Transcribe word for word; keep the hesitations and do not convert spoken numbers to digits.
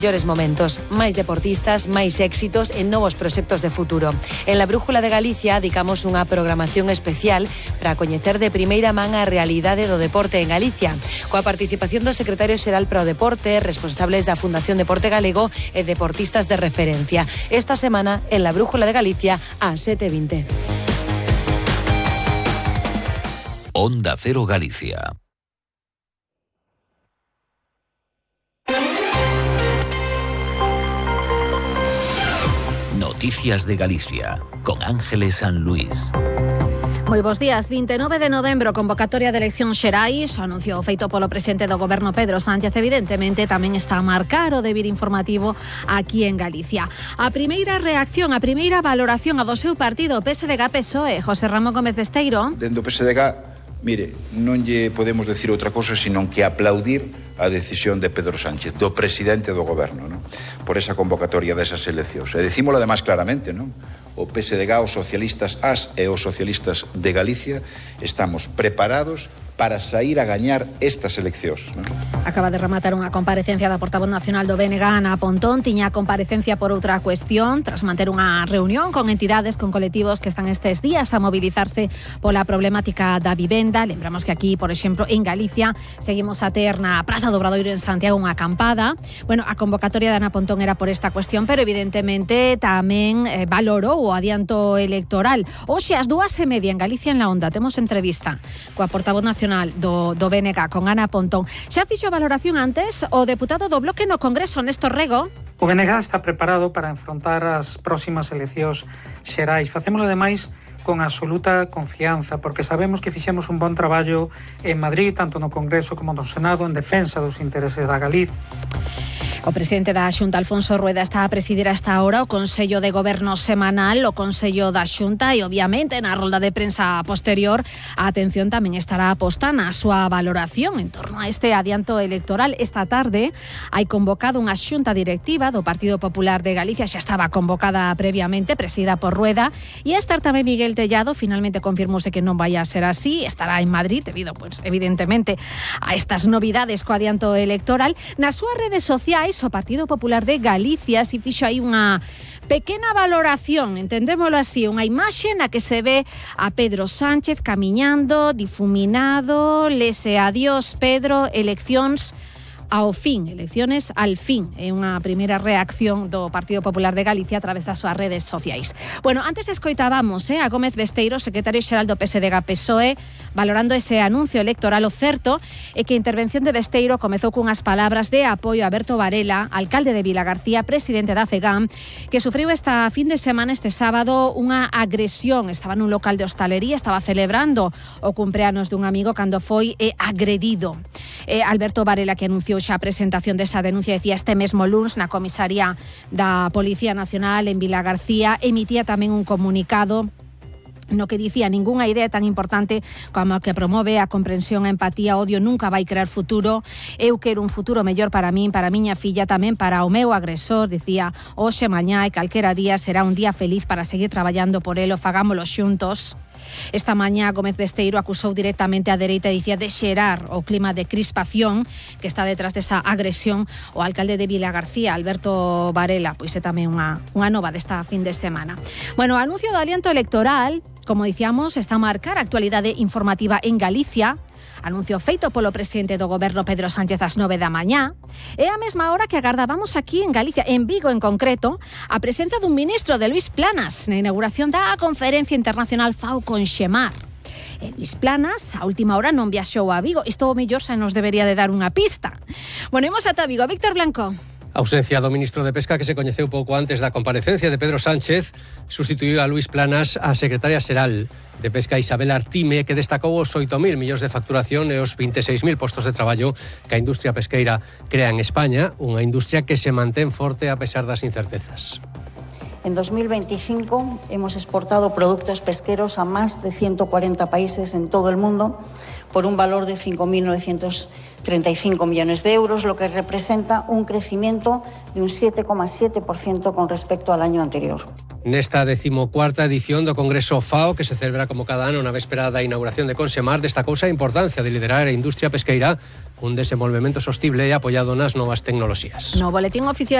Mellores momentos, máis deportistas, máis éxitos e novos proxectos de futuro. En la Brújula de Galicia dedicamos unha programación especial para coñecer de primeira man a realidade do deporte en Galicia, coa participación do secretario xeral para o deporte, responsables da Fundación Deporte Galego e deportistas de referencia. Esta semana en la Brújula de Galicia a sete e vinte. Onda Cero Galicia. Noticias de Galicia, con Ángeles San Luis. Moi bos días. vinte e nove de novembro, convocatoria de eleccións xerais, anuncio feito polo presidente do Goberno Pedro Sánchez, evidentemente tamén está a marcar o devir informativo aquí en Galicia. A primeira reacción, a primeira valoración a do seu partido, P S D G P S O E, José Ramón Gómez Besteiro. Dentro do P S D G, mire, non lle podemos decir outra cosa senón que aplaudir a decisión de Pedro Sánchez, do presidente do goberno, ¿no?, por esa convocatoria desas eleccións. E decímolo además claramente, ¿no?, o P S D G, os socialistas as e os socialistas de Galicia estamos preparados para sair a gañar estas eleccións, ¿no? Acaba de rematar unha comparecencia da portavoz nacional do B N G, Ana Pontón. Tiña comparecencia por outra cuestión, tras manter unha reunión con entidades, con colectivos que están estes días a mobilizarse pola problemática da vivenda. Lembramos que aquí, por exemplo, en Galicia, seguimos a ter na Praza do Obradoiro en Santiago unha acampada. Bueno, a convocatoria de Ana Pontón era por esta cuestión, pero evidentemente tamén eh, valorou o adianto electoral. Hoxe, ás dúas e media en Galicia en la Onda, temos entrevista coa portavoz nacional do, do B N G, con Ana Pontón. Xa fixo a valoración antes o deputado do Bloque no Congreso, Néstor Rego. O B N G está preparado para enfrontar as próximas eleccións xerais. Facémolo ademais con absoluta confianza, porque sabemos que fixemos un bon traballo en Madrid, tanto no Congreso como no Senado, en defensa dos intereses da Galicia. O presidente da Xunta, Alfonso Rueda, está a presidir a esta hora o Consello de Goberno semanal, o Consello da Xunta, e obviamente na rolda de prensa posterior a atención tamén estará posta na súa valoración en torno a este adianto electoral. Esta tarde hai convocado unha xunta directiva do Partido Popular de Galicia, xa estaba convocada previamente, presidida por Rueda, e a estar tamén Miguel Tellado. Finalmente confirmouse que non vai a ser así, estará en Madrid debido, pues, evidentemente a estas novidades co adianto electoral. Nas súas redes sociais, o Partido Popular de Galicia si fixo aí unha pequena valoración, entendémolo así, unha imaxe na que se ve a Pedro Sánchez camiñando, difuminado, lese adiós Pedro, eleccións ao fin, elecciones al fin. É unha primeira reacción do Partido Popular de Galicia a través das súas redes sociais. Bueno, antes escoitábamos eh, a Gómez Besteiro, secretario xeral do P S D G P S O E, valorando ese anuncio electoral. O certo é que a intervención de Besteiro comezou cunhas palabras de apoio a Berto Varela, alcalde de Vilagarcía, presidente da FEGAM, que sufriu esta fin de semana, este sábado, unha agresión. Estaba nun local de hostalería, estaba celebrando o cumpleanos dun amigo cando foi eh, agredido. Eh, Alberto Varela, que anunciou xa a presentación desa denuncia, decía este mesmo luns na comisaría da Policía Nacional en Vilagarcía, emitía tamén un comunicado no que dicía: ningunha idea tan importante como a que promove a comprensión, a empatía, o odio nunca vai crear futuro. Eu quero un futuro mellor para min, para a miña filla, tamén para o meu agresor. Dicía: hoxe, mañá e calquera día será un día feliz para seguir traballando por elo, fagámolo xuntos. Esta mañá Gómez Besteiro acusou directamente a dereita, dicía, de xerar o clima de crispación que está detrás desa agresión o alcalde de Vilagarcía, Alberto Varela. Pois é tamén unha, unha nova desta fin de semana. Bueno, o anuncio do alianto electoral, como dicíamos, está a marcar a actualidade informativa en Galicia. Anuncio feito polo presidente do Goberno, Pedro Sánchez, ás nove da mañá. É a mesma hora que agardábamos aquí en Galicia, en Vigo en concreto, a presenza dun ministro, de Luís Planas, na inauguración da Conferencia Internacional FAO con Xemar. E Luís Planas, a última hora, non viaxou a Vigo. Isto o mellor xa nos debería de dar unha pista. Bueno, imos ata Vigo. Víctor Blanco. A ausencia do ministro de Pesca, que se coñeceu pouco antes da comparecencia de Pedro Sánchez, sustituiu a Luís Planas a secretaria xeral de Pesca, Isabel Artime, que destacou os oito mil millóns de facturación e os vinte e seis mil postos de traballo que a industria pesqueira crea en España, unha industria que se mantén forte a pesar das incertezas. En dos mil veinticinco hemos exportado productos pesqueros a más de ciento cuarenta países en todo el mundo por un valor de cinco mil novecientos treinta y cinco millones de euros, lo que representa un crecimiento de un siete coma siete por ciento con respecto al año anterior. Nesta decimocuarta edición do Congreso FAO, que se celebra como cada ano na véspera da inauguración de Consemar, destacouse a importancia de liderar a industria pesqueira un desenvolvemento sostible e apoiado nas novas tecnoloxías. No boletín oficial